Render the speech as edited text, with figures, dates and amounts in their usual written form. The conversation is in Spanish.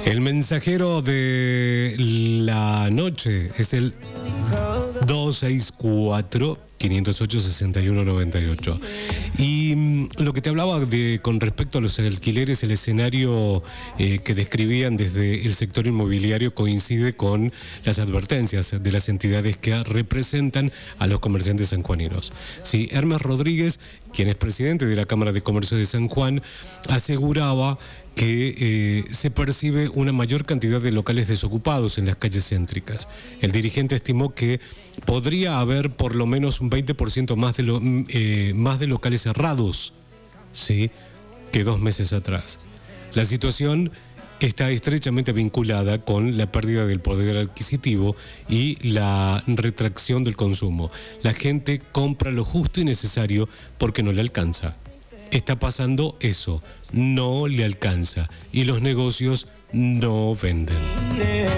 El mensajero de la noche es el 264-508-6198. Y lo que te hablaba con respecto a los alquileres, el escenario que describían desde el sector inmobiliario coincide con las advertencias de las entidades que representan a los comerciantes sanjuaninos. Sí, Hermes Rodríguez, quien es presidente de la Cámara de Comercio de San Juan, aseguraba que se percibe una mayor cantidad de locales desocupados en las calles céntricas. El dirigente estimó que podría haber por lo menos un 20% más de locales cerrados, ¿sí?, que 2 meses atrás. La situación está estrechamente vinculada con la pérdida del poder adquisitivo y la retracción del consumo. La gente compra lo justo y necesario porque no le alcanza. Está pasando eso, no le alcanza y los negocios no venden.